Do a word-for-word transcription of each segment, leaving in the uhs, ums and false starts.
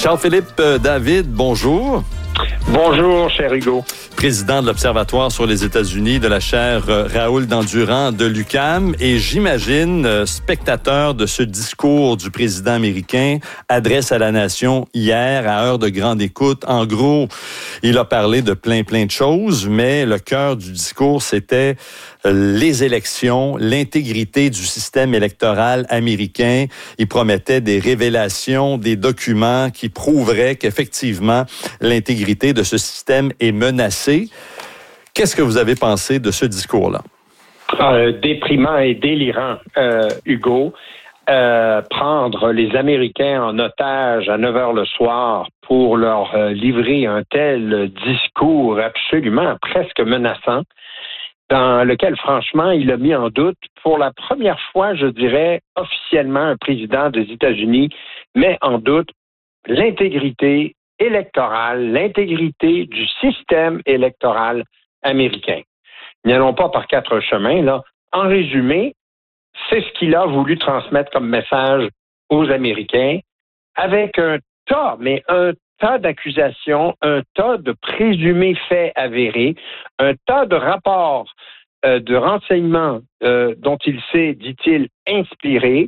Charles-Philippe David, bonjour. Bonjour, cher Hugo. Président de l'Observatoire sur les États-Unis de la chaire Raoul Dandurand de l'U Q A M et j'imagine spectateur de ce discours du président américain, adresse à la nation hier à heure de grande écoute. En gros, il a parlé de plein plein de choses, mais le cœur du discours, c'était les élections, l'intégrité du système électoral américain. Il promettait des révélations, des documents qui prouveraient qu'effectivement l'intégrité de ce système est menacée. Qu'est-ce que vous avez pensé de ce discours-là? Euh, déprimant et délirant, euh, Hugo. Euh, prendre les Américains en otage à neuf heures le soir pour leur euh, livrer un tel discours absolument presque menaçant, dans lequel, franchement, il a mis en doute, pour la première fois, je dirais, officiellement, un président des États-Unis met en doute l'intégrité électorale, l'intégrité du système électoral américain. N'y allons pas par quatre chemins, là. En résumé, c'est ce qu'il a voulu transmettre comme message aux Américains avec un tas, mais un tas d'accusations, un tas de présumés faits avérés, un tas de rapports euh, de renseignements euh, dont il s'est, dit-il, inspiré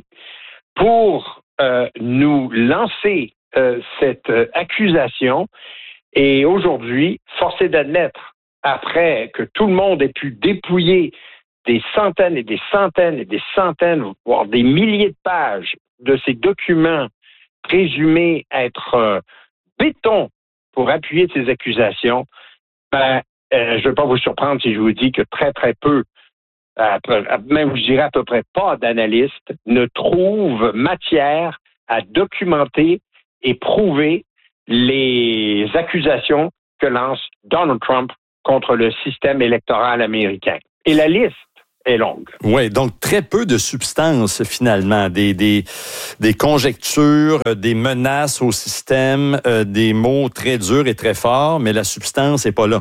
pour euh, nous lancer euh, cette euh, accusation. Et aujourd'hui, force est d'admettre, après que tout le monde ait pu dépouiller des centaines et des centaines et des centaines, voire des milliers de pages de ces documents présumés être euh, béton pour appuyer ces accusations, ben, euh, je ne vais pas vous surprendre si je vous dis que très, très peu, euh, même je dirais à peu près pas d'analystes, ne trouvent matière à documenter et prouver les accusations que lance Donald Trump contre le système électoral américain. Et la liste est longue. Oui, donc très peu de substance finalement, des des des conjectures, des menaces au système, euh, des mots très durs et très forts, mais la substance n'est pas là.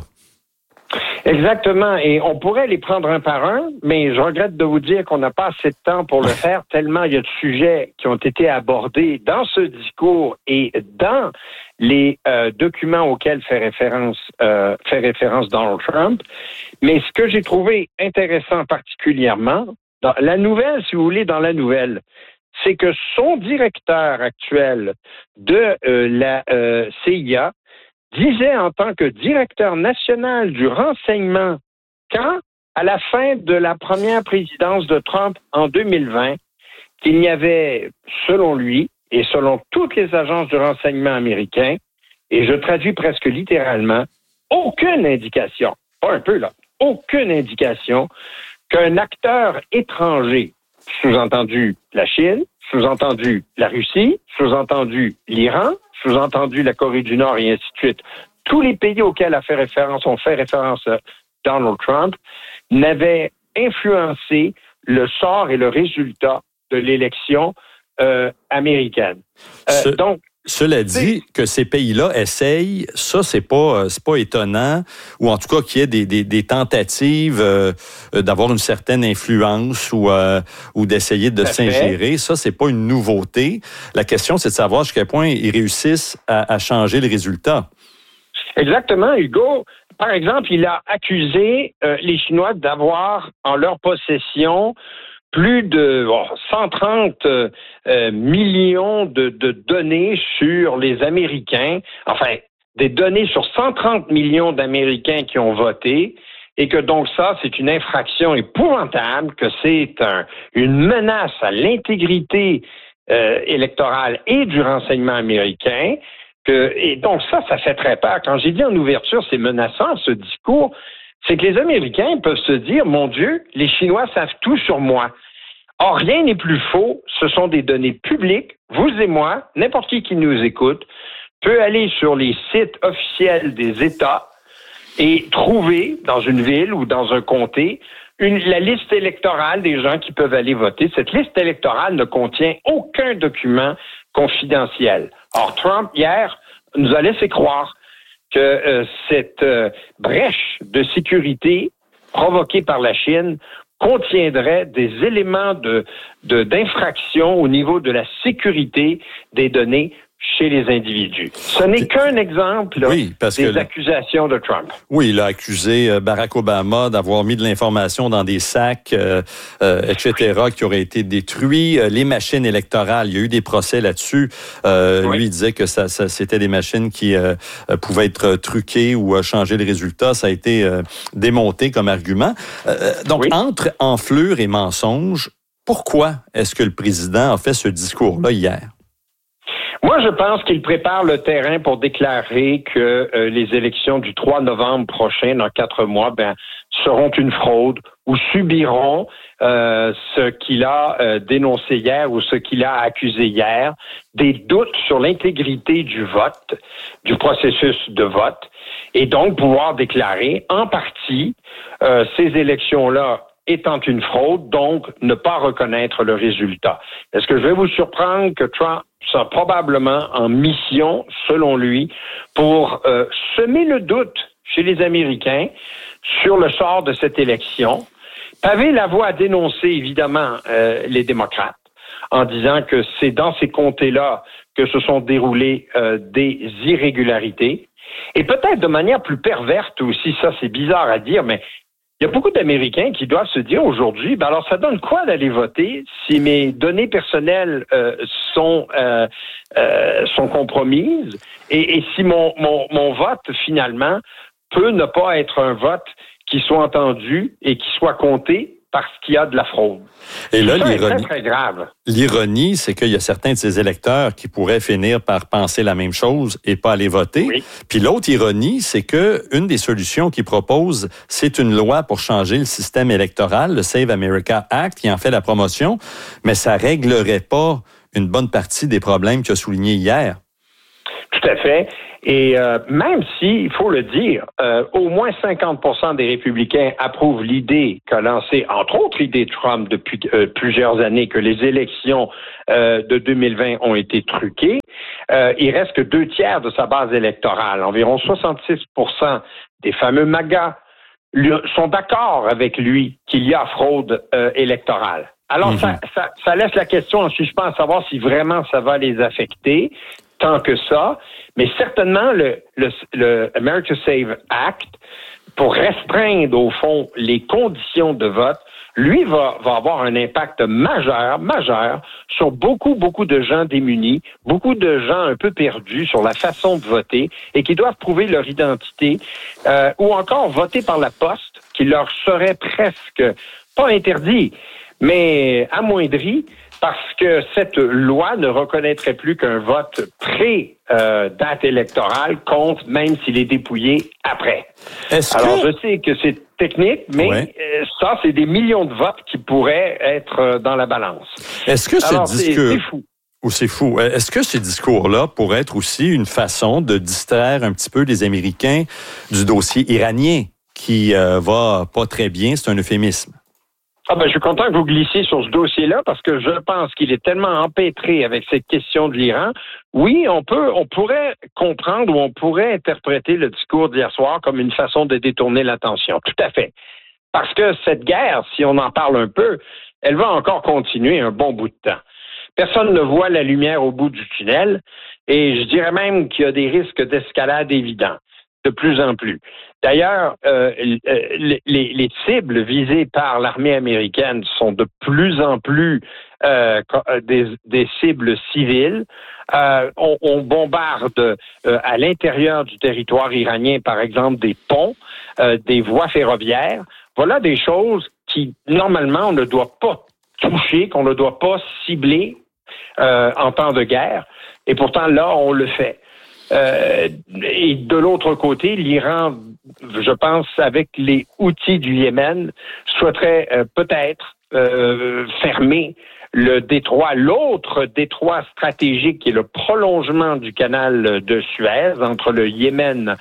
Exactement, et on pourrait les prendre un par un, mais je regrette de vous dire qu'on n'a pas assez de temps pour le faire, tellement il y a de sujets qui ont été abordés dans ce discours et dans les euh, documents auxquels fait référence, euh, fait référence Donald Trump. Mais ce que j'ai trouvé intéressant particulièrement, dans la nouvelle, si vous voulez, dans la nouvelle, c'est que son directeur actuel de euh, la euh, C I A disait en tant que directeur national du renseignement, quand, à la fin de la première présidence de Trump en deux mille vingt, qu'il n'y avait, selon lui, et selon toutes les agences de renseignement américains, et je traduis presque littéralement, aucune indication, pas un peu là, aucune indication qu'un acteur étranger, sous-entendu la Chine, sous-entendu la Russie, sous-entendu l'Iran, sous-entendu la Corée du Nord et ainsi de suite, tous les pays auxquels a fait référence, ont fait référence à Donald Trump, n'avaient influencé le sort et le résultat de l'élection euh, américaine. Euh, Ce... donc, Cela dit, que ces pays-là essayent, ça, c'est pas, c'est pas étonnant, ou en tout cas qu'il y ait des, des, des tentatives euh, d'avoir une certaine influence ou, euh, ou d'essayer de s'ingérer. Ça, c'est pas une nouveauté. La question, c'est de savoir jusqu'à quel point ils réussissent à, à changer le résultat. Exactement, Hugo. Par exemple, il a accusé euh, les Chinois d'avoir en leur possession plus de oh, cent trente euh, millions de, de données sur les Américains, enfin, des données sur cent trente millions d'Américains qui ont voté, et que donc ça, c'est une infraction épouvantable, que c'est un, une menace à l'intégrité euh, électorale et du renseignement américain. Que, et donc ça, ça fait très peur. Quand j'ai dit en ouverture, c'est menaçant, ce discours, c'est que les Américains peuvent se dire, mon Dieu, les Chinois savent tout sur moi. Or, rien n'est plus faux. Ce sont des données publiques. Vous et moi, n'importe qui qui nous écoute, peut aller sur les sites officiels des États et trouver, dans une ville ou dans un comté, une, la liste électorale des gens qui peuvent aller voter. Cette liste électorale ne contient aucun document confidentiel. Or, Trump, hier, nous a laissé croire que euh, cette euh, brèche de sécurité provoquée par la Chine contiendrait des éléments de, de, d'infraction au niveau de la sécurité des données chez les individus. Ce n'est qu'un exemple là, oui, parce des que accusations de Trump. Oui, il a accusé Barack Obama d'avoir mis de l'information dans des sacs, euh, euh, et cetera, qui auraient été détruits. Les machines électorales, il y a eu des procès là-dessus. Euh, oui. Lui, il disait que ça, ça, c'était des machines qui euh, pouvaient être truquées ou changer le résultat. Ça a été euh, démonté comme argument. Euh, donc, oui. entre enflure et mensonge, pourquoi est-ce que le président a fait ce discours-là hier? Moi, je pense qu'il prépare le terrain pour déclarer que euh, les élections du trois novembre prochain, dans quatre mois, ben, seront une fraude ou subiront euh, ce qu'il a euh, dénoncé hier ou ce qu'il a accusé hier, des doutes sur l'intégrité du vote, du processus de vote, et donc pouvoir déclarer en partie euh, ces élections-là étant une fraude, donc ne pas reconnaître le résultat. Est-ce que je vais vous surprendre que Trump soit probablement en mission, selon lui, pour euh, semer le doute chez les Américains sur le sort de cette élection, paver la voie à dénoncer, évidemment, euh, les démocrates, en disant que c'est dans ces comtés-là que se sont déroulées euh, des irrégularités, et peut-être de manière plus perverse aussi, ça c'est bizarre à dire, mais il y a beaucoup d'Américains qui doivent se dire aujourd'hui, ben alors ça donne quoi d'aller voter si mes données personnelles euh, sont euh, euh, sont compromises et, et si mon, mon mon vote finalement peut ne pas être un vote qui soit entendu et qui soit compté parce qu'il y a de la fraude. Et là, c'est l'ironie, très, très grave. L'ironie, c'est qu'il y a certains de ces électeurs qui pourraient finir par penser la même chose et pas aller voter. Oui. Puis l'autre ironie, c'est que une des solutions qu'ils proposent, c'est une loi pour changer le système électoral, le Save America Act, qui en fait la promotion, mais ça réglerait pas une bonne partie des problèmes qu'il a soulignés hier. Tout à fait. Et euh, même si, il faut le dire, euh, au moins cinquante pour cent des républicains approuvent l'idée qu'a lancée, entre autres l'idée Trump depuis euh, plusieurs années, que les élections euh, de deux mille vingt ont été truquées, euh, il reste que deux tiers de sa base électorale. Environ soixante-six pour cent des fameux MAGA sont d'accord avec lui qu'il y a fraude euh, électorale. Alors, mm-hmm. ça, ça, ça laisse la question en suspens à savoir si vraiment ça va les affecter. Tant que ça, mais certainement le, le, le America Save Act, pour restreindre au fond les conditions de vote, lui va, va avoir un impact majeur, majeur sur beaucoup, beaucoup de gens démunis, beaucoup de gens un peu perdus sur la façon de voter et qui doivent prouver leur identité euh, ou encore voter par la poste, qui leur serait presque pas interdit, mais amoindri, parce que cette loi ne reconnaîtrait plus qu'un vote pré-date euh, électorale compte, même s'il est dépouillé après. Est-ce Alors, que... je sais que c'est technique, mais ouais. euh, ça, c'est des millions de votes qui pourraient être euh, dans la balance. Est-ce que Alors, ce discours... c'est, c'est fou. Ou c'est fou. Est-ce que ces discours-là pourraient être aussi une façon de distraire un petit peu les Américains du dossier iranien, qui euh, va pas très bien, c'est un euphémisme? Ah ben, je suis content que vous glissiez sur ce dossier-là parce que je pense qu'il est tellement empêtré avec cette question de l'Iran. Oui, on peut, on pourrait comprendre ou on pourrait interpréter le discours d'hier soir comme une façon de détourner l'attention. Tout à fait. Parce que cette guerre, si on en parle un peu, elle va encore continuer un bon bout de temps. Personne ne voit la lumière au bout du tunnel et je dirais même qu'il y a des risques d'escalade évidents. De plus en plus. D'ailleurs, euh, les, les cibles visées par l'armée américaine sont de plus en plus euh, des, des cibles civiles. Euh, on, on bombarde euh, à l'intérieur du territoire iranien, par exemple, des ponts, euh, des voies ferroviaires. Voilà des choses qui, normalement, on ne doit pas toucher, qu'on ne doit pas cibler euh, en temps de guerre. Et pourtant, là, on le fait. Euh, et de l'autre côté, l'Iran, je pense, avec les Houthis du Yémen, souhaiterait euh, peut-être euh, fermer le détroit, l'autre détroit stratégique qui est le prolongement du canal de Suez entre le Yémen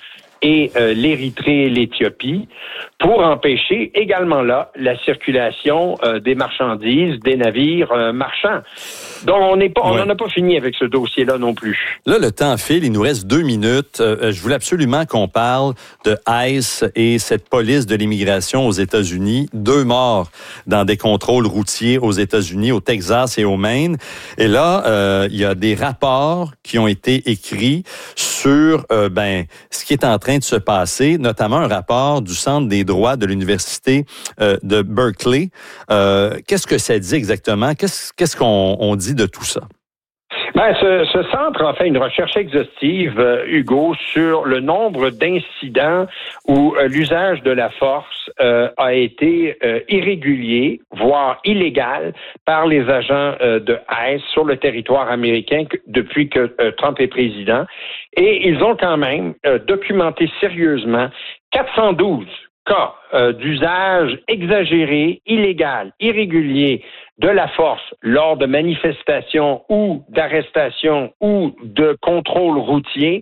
et euh, l'Érythrée et l'Éthiopie pour empêcher également là la circulation euh, des marchandises, des navires euh, marchands. Donc, on n'est pas, on n'en ouais. a pas fini avec ce dossier-là non plus. Là, le temps file, il nous reste deux minutes. Euh, je voulais absolument qu'on parle de ICE et cette police de l'immigration aux États-Unis. Deux morts dans des contrôles routiers aux États-Unis, au Texas et au Maine. Et là, euh, il y a des rapports qui ont été écrits sur euh, ben ce qui est en train de se passer, notamment un rapport du Centre des droits de l'Université euh, de Berkeley. Euh, qu'est-ce que ça dit exactement? Qu'est-ce, qu'est-ce qu'on on dit de tout ça? Ben, ce, ce centre a fait une recherche exhaustive, euh, Hugo, sur le nombre d'incidents où euh, l'usage de la force euh, a été euh, irrégulier, voire illégal, par les agents euh, de ICE sur le territoire américain que, depuis que euh, Trump est président. Et ils ont quand même euh, documenté sérieusement quatre cent douze cas euh, d'usage exagéré, illégal, irrégulier de la force lors de manifestations ou d'arrestations ou de contrôles routiers.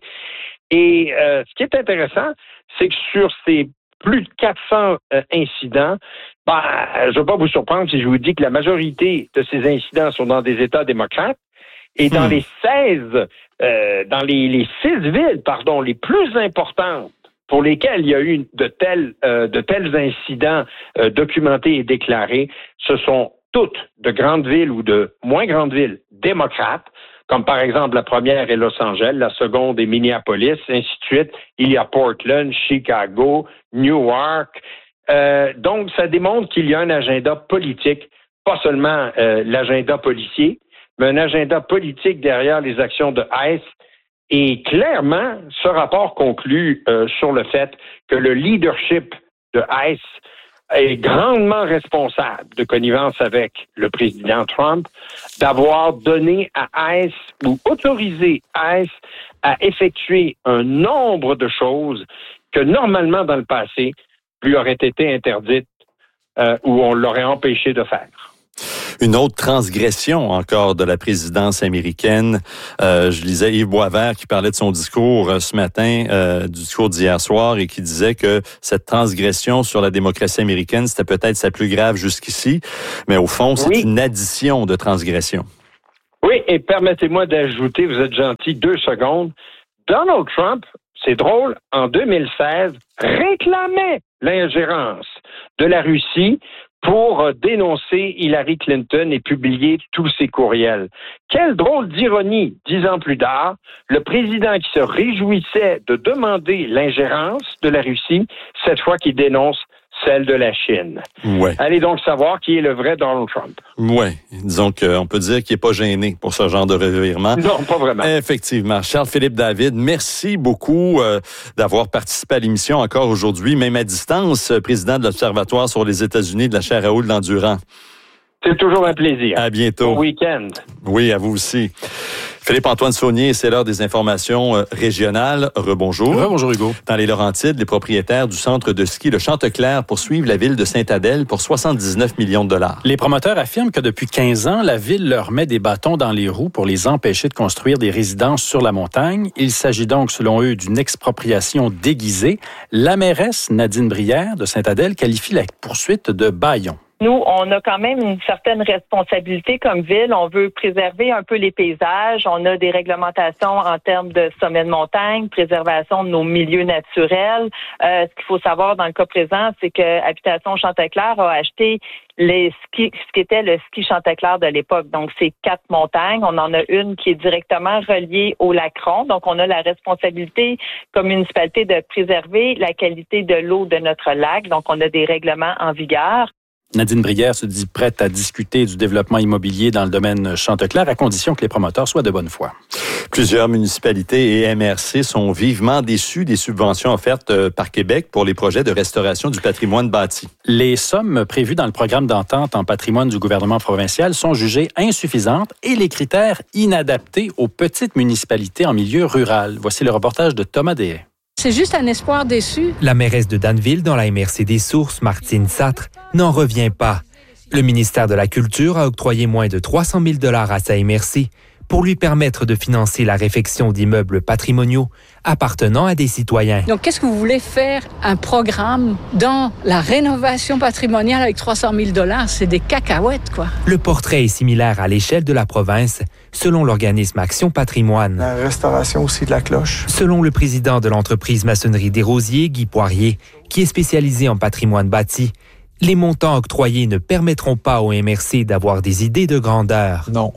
Et euh, ce qui est intéressant, c'est que sur ces plus de quatre cents euh, incidents, ben, je ne vais pas vous surprendre si je vous dis que la majorité de ces incidents sont dans des États démocrates et dans hmm. les seize, euh, dans les, les six villes, pardon, les plus importantes pour lesquels il y a eu de tels, euh, de tels incidents euh, documentés et déclarés, ce sont toutes de grandes villes ou de moins grandes villes démocrates, comme par exemple la première est Los Angeles, la seconde est Minneapolis, ainsi de suite. Il y a Portland, Chicago, Newark. Euh, donc, ça démontre qu'il y a un agenda politique, pas seulement euh, l'agenda policier, mais un agenda politique derrière les actions de ICE. Et clairement, ce rapport conclut euh, sur le fait que le leadership de ICE est grandement responsable de connivence avec le président Trump d'avoir donné à ICE ou autorisé ICE à effectuer un nombre de choses que normalement dans le passé lui auraient été interdites euh, ou on l'aurait empêché de faire. Une autre transgression encore de la présidence américaine. Euh, je lisais Yves Boisvert qui parlait de son discours euh, ce matin, euh, du discours d'hier soir, et qui disait que cette transgression sur la démocratie américaine, c'était peut-être sa plus grave jusqu'ici, mais au fond, c'est oui. une addition de transgressions. Oui, et permettez-moi d'ajouter, vous êtes gentil, deux secondes. Donald Trump, c'est drôle, en deux mille seize, réclamait l'ingérence de la Russie pour dénoncer Hillary Clinton et publier tous ses courriels. Quelle drôle d'ironie, dix ans plus tard, le président qui se réjouissait de demander l'ingérence de la Russie, cette fois qui dénonce celle de la Chine. Ouais. Allez donc savoir qui est le vrai Donald Trump. Oui, disons qu'on peut dire qu'il n'est pas gêné pour ce genre de revirement. Non, pas vraiment. Effectivement. Charles-Philippe David, merci beaucoup euh, d'avoir participé à l'émission encore aujourd'hui, même à distance, président de l'Observatoire sur les États-Unis de la chaire Raoul Dandurand. C'est toujours un plaisir. À bientôt. Bon week-end. Oui, à vous aussi. Philippe-Antoine Saunier, c'est l'heure des informations euh, régionales. Rebonjour. Rebonjour, Hugo. Dans les Laurentides, les propriétaires du centre de ski Le Chanteclair poursuivent la ville de Sainte-Adèle pour soixante-dix-neuf millions de dollars. Les promoteurs affirment que depuis quinze ans, la ville leur met des bâtons dans les roues pour les empêcher de construire des résidences sur la montagne. Il s'agit donc, selon eux, d'une expropriation déguisée. La mairesse, Nadine Brière, de Sainte-Adèle, qualifie la poursuite de bâillon. Nous, on a quand même une certaine responsabilité comme ville. On veut préserver un peu les paysages. On a des réglementations en termes de sommets de montagne, préservation de nos milieux naturels. Euh, ce qu'il faut savoir dans le cas présent, c'est que Habitation Chanteclair a acheté les skis, ce qui était le ski Chanteclair de l'époque. Donc, c'est quatre montagnes. On en a une qui est directement reliée au lac Ronde. Donc, on a la responsabilité comme municipalité de préserver la qualité de l'eau de notre lac. Donc, on a des règlements en vigueur. Nadine Brière se dit prête à discuter du développement immobilier dans le domaine Chanteclair à condition que les promoteurs soient de bonne foi. Plusieurs municipalités et M R C sont vivement déçus des subventions offertes par Québec pour les projets de restauration du patrimoine bâti. Les sommes prévues dans le programme d'entente en patrimoine du gouvernement provincial sont jugées insuffisantes et les critères inadaptés aux petites municipalités en milieu rural. Voici le reportage de Thomas Dehaye. C'est juste un espoir déçu. La mairesse de Danville, dans la M R C des Sources, Martine Satre, n'en revient pas. Le ministère de la Culture a octroyé moins de trois cent mille dollars à sa M R C pour lui permettre de financer la réfection d'immeubles patrimoniaux appartenant à des citoyens. Donc, qu'est-ce que vous voulez faire? Un programme dans la rénovation patrimoniale avec trois cent mille dollars? C'est des cacahuètes, quoi. Le portrait est similaire à l'échelle de la province, selon l'organisme Action Patrimoine. La restauration aussi de la cloche. Selon le président de l'entreprise Maçonnerie des Rosiers, Guy Poirier, qui est spécialisé en patrimoine bâti, les montants octroyés ne permettront pas au M R C d'avoir des idées de grandeur. Non.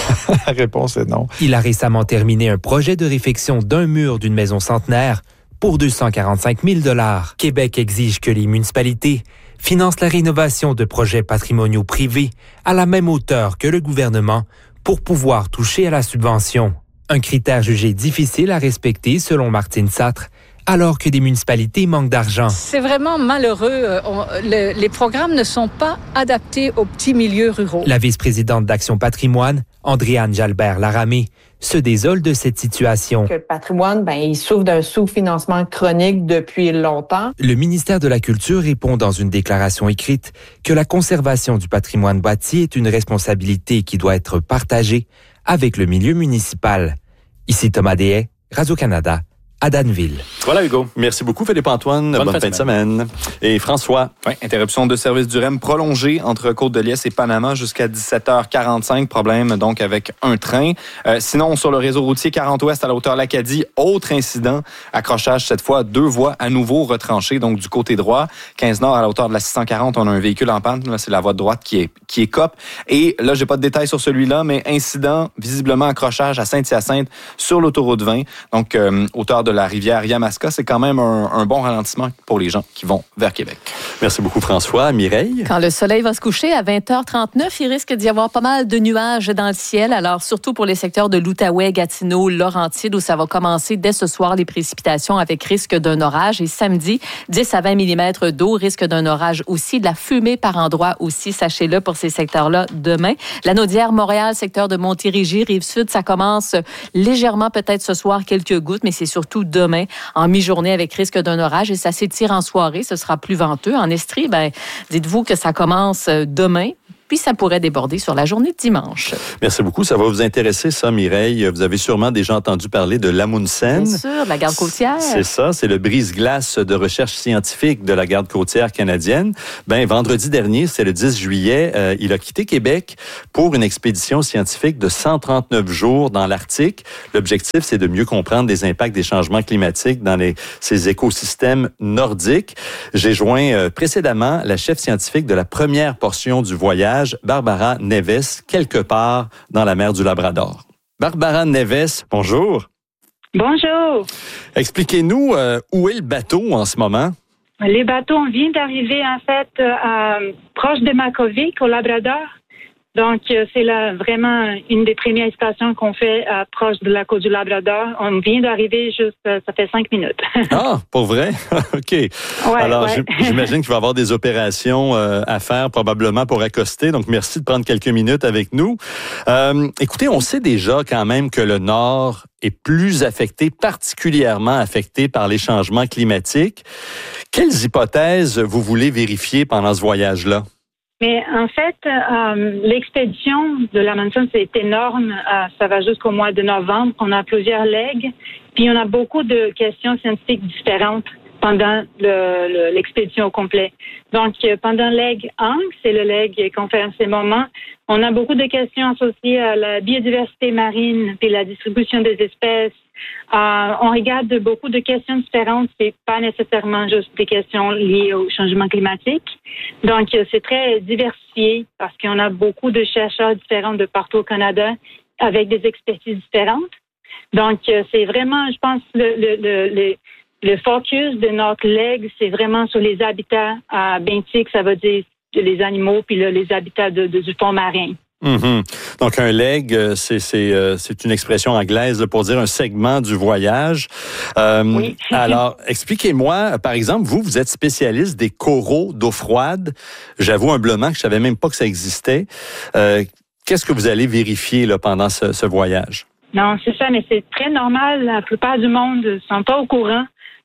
La réponse est non. Il a récemment terminé un projet de réfection d'un mur d'une maison centenaire pour deux cent quarante-cinq mille dollars. Québec exige que les municipalités financent la rénovation de projets patrimoniaux privés à la même hauteur que le gouvernement pour pouvoir toucher à la subvention. Un critère jugé difficile à respecter selon Martine Satre, alors que des municipalités manquent d'argent. C'est vraiment malheureux. On, le, les programmes ne sont pas adaptés aux petits milieux ruraux. La vice-présidente d'Action Patrimoine, Andréane Jalbert-Laramé, se désole de cette situation. Que le patrimoine, ben, il souffre d'un sous-financement chronique depuis longtemps. Le ministère de la Culture répond dans une déclaration écrite que la conservation du patrimoine bâti est une responsabilité qui doit être partagée avec le milieu municipal. Ici Thomas Deshaies, Radio-Canada, à Danville. Voilà, Hugo. Merci beaucoup, Philippe-Antoine. Bonne, Bonne fin de semaine. semaine. Et François. Oui, interruption de service du R E M prolongée entre Côte-de-Liesse et Panama jusqu'à dix-sept heures quarante-cinq. Problème donc avec un train. Euh, sinon, sur le réseau routier quarante ouest à la hauteur de l'Acadie, autre incident. Accrochage cette fois, deux voies à nouveau retranchées, donc du côté droit. quinze nord à la hauteur de la six cent quarante, on a un véhicule en panne. Là, c'est la voie de droite qui est, qui est cope. Et là, j'ai pas de détails sur celui-là, mais incident, visiblement accrochage à Saint-Hyacinthe sur l'autoroute vingt. Donc, euh, hauteur de de la rivière Yamaska, c'est quand même un, un bon ralentissement pour les gens qui vont vers Québec. Merci beaucoup, François. Mireille? Quand le soleil va se coucher à vingt heures trente-neuf, il risque d'y avoir pas mal de nuages dans le ciel. Alors, surtout pour les secteurs de l'Outaouais, Gatineau, Laurentides, où ça va commencer dès ce soir les précipitations avec risque d'un orage. Et samedi, dix à vingt millimètres d'eau, risque d'un orage aussi. De la fumée par endroits aussi, sachez-le, pour ces secteurs-là demain. La Naudière, Montréal, secteur de Montérégie, Rive-Sud, ça commence légèrement peut-être ce soir, quelques gouttes, mais c'est surtout demain, en mi-journée, avec risque d'un orage. Et ça s'étire en soirée, ce sera plus venteux. En Estrie, ben, dites-vous que ça commence demain, puis ça pourrait déborder sur la journée de dimanche. Merci beaucoup. Ça va vous intéresser, ça, Mireille. Vous avez sûrement déjà entendu parler de l'Amundsen. Bien sûr, de la garde côtière. C'est ça, c'est le brise-glace de recherche scientifique de la garde côtière canadienne. Ben, vendredi dernier, c'est le dix juillet, euh, il a quitté Québec pour une expédition scientifique de cent trente-neuf jours dans l'Arctique. L'objectif, c'est de mieux comprendre les impacts des changements climatiques dans les, ces écosystèmes nordiques. J'ai joint euh, précédemment la chef scientifique de la première portion du voyage, Barbara Neves, quelque part dans la mer du Labrador. Barbara Neves, bonjour. Bonjour. Expliquez-nous euh, où est le bateau en ce moment? Le bateau vient d'arriver en fait euh, proche de Makhovik, au Labrador. Donc, c'est là vraiment une des premières stations qu'on fait euh, proche de la côte du Labrador. On vient d'arriver juste, euh, ça fait cinq minutes. Ah, pour vrai? OK. Ouais, Alors, ouais. j'imagine qu'il va y avoir des opérations euh, à faire probablement pour accoster. Donc, merci de prendre quelques minutes avec nous. Euh, écoutez, on sait déjà quand même que le Nord est plus affecté, particulièrement affecté par les changements climatiques. Quelles hypothèses vous voulez vérifier pendant ce voyage-là? Mais en fait, euh, l'expédition de l'Amundsen, c'est énorme. Euh, ça va jusqu'au mois de novembre. On a plusieurs legs. Puis on a beaucoup de questions scientifiques différentes pendant le, le, l'expédition au complet. Donc, pendant leg un, c'est le leg qu'on fait en ce moment, on a beaucoup de questions associées à la biodiversité marine puis la distribution des espèces. Euh, on regarde beaucoup de questions différentes. C'est pas nécessairement juste des questions liées au changement climatique. Donc, c'est très diversifié parce qu'on a beaucoup de chercheurs différents de partout au Canada avec des expertises différentes. Donc, c'est vraiment, je pense, le, le, le, le Le focus de notre leg, c'est vraiment sur les habitats euh, benthiques, ça veut dire les animaux, puis là, les habitats de, de, du fond marin. Mm-hmm. Donc, un leg, c'est, c'est, euh, c'est une expression anglaise pour dire un segment du voyage. Euh, oui. Alors, expliquez-moi, par exemple, vous, vous êtes spécialiste des coraux d'eau froide. J'avoue humblement que je savais même pas que ça existait. Euh, qu'est-ce que vous allez vérifier là, pendant ce, ce voyage? Non, c'est ça, mais c'est très normal. La plupart du monde ne sont pas au courant.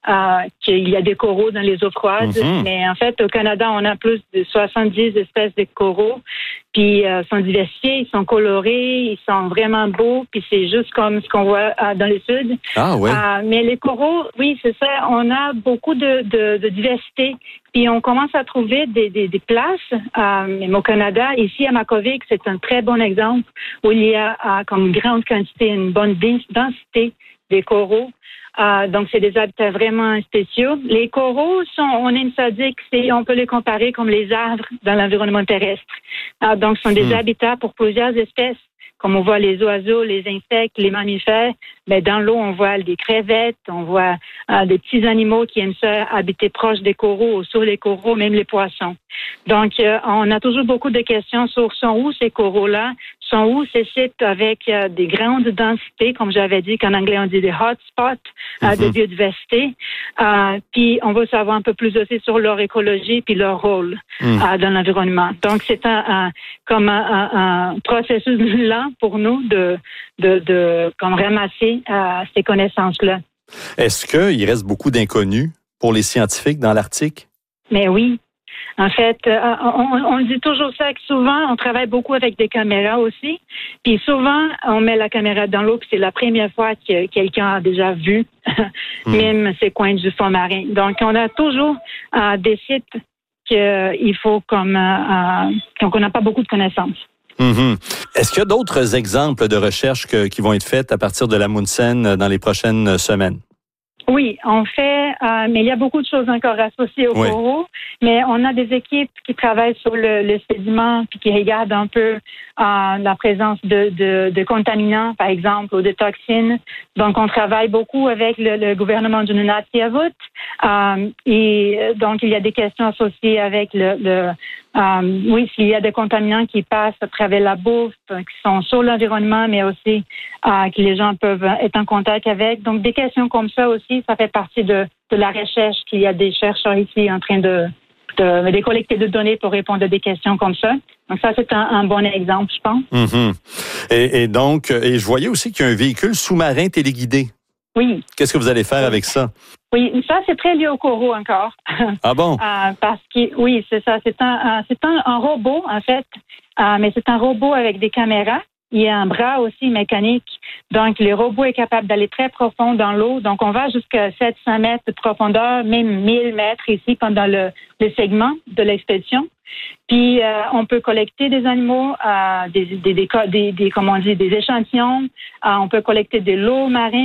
euh, qu'il y a des coraux dans les eaux froides. Mm-hmm. Mais en fait, au Canada, on a plus de soixante-dix espèces de coraux. Puis euh, ils sont diversifiés, ils sont colorés, ils sont vraiment beaux. Puis c'est juste comme ce qu'on voit euh, dans le sud. Ah ouais. Euh, mais les coraux, oui, c'est ça. On a beaucoup de, de, de diversité. Puis on commence à trouver des, des, des places, euh, même au Canada. Ici, à Makowik, c'est un très bon exemple où il y a euh, comme une grande quantité, une bonne densité des coraux. Euh, donc, c'est des habitats vraiment spéciaux. Les coraux sont, on aime ça dire que c'est, on peut les comparer comme les arbres dans l'environnement terrestre. Euh, donc, ce sont des mmh. habitats pour plusieurs espèces. Comme on voit les oiseaux, les insectes, les mammifères, mais dans l'eau, on voit des crevettes, on voit euh, des petits animaux qui aiment ça habiter proche des coraux ou sur les coraux, même les poissons. Donc, euh, on a toujours beaucoup de questions sur sont où ces coraux-là, sont où ces sites avec euh, des grandes densités, comme j'avais dit qu'en anglais on dit des hotspots euh, mm-hmm. de biodiversité. Euh, puis, on veut savoir un peu plus aussi sur leur écologie puis leur rôle mm. euh, dans l'environnement. Donc, c'est un, un comme un, un, un processus lent pour nous de, de, de comme ramasser euh, ces connaissances-là. Est-ce qu'il reste beaucoup d'inconnus pour les scientifiques dans l'Arctique? Mais oui. En fait, euh, on, on dit toujours ça que souvent, on travaille beaucoup avec des caméras aussi. Puis souvent, on met la caméra dans l'eau, puis c'est la première fois que quelqu'un a déjà vu mm. même ces coins du fond marin. Donc, on a toujours euh, des sites qu'il faut comme... Euh, donc, on n'a pas beaucoup de connaissances. Mm-hmm. Est-ce qu'il y a d'autres exemples de recherches que, qui vont être faites à partir de l'Amundsen dans les prochaines semaines? Oui, on fait, euh, mais il y a beaucoup de choses encore associées aux oui. coraux, mais on a des équipes qui travaillent sur le, le sédiment puis qui regardent un peu euh, la présence de, de, de contaminants, par exemple, ou de toxines. Donc, on travaille beaucoup avec le, le gouvernement du Nunavut. Euh, et donc, il y a des questions associées avec le, le euh, oui, s'il y a des contaminants qui passent à travers la bouffe, qui sont sur l'environnement, mais aussi euh, que les gens peuvent être en contact avec. Donc, des questions comme ça aussi, ça fait partie de, de la recherche qu'il y a des chercheurs ici en train de, de, de collecter des données pour répondre à des questions comme ça. Donc, ça, c'est un, un bon exemple, je pense. Mm-hmm. Et, et donc, et je voyais aussi qu'il y a un véhicule sous-marin téléguidé. Oui. Qu'est-ce que vous allez faire avec ça? Oui, ça, c'est très lié au coraux encore. Ah bon? euh, parce que, oui, c'est ça. C'est un, un, c'est un, un robot, en fait. Euh, mais c'est un robot avec des caméras. Il y a un bras aussi mécanique. Donc, le robot est capable d'aller très profond dans l'eau. Donc, on va jusqu'à sept cents mètres de profondeur, même mille mètres ici pendant le, le segment de l'expédition. Puis, euh, on peut collecter des animaux, euh, des, des, des, des, des, comment on dit, des échantillons. Euh, on peut collecter de l'eau marine.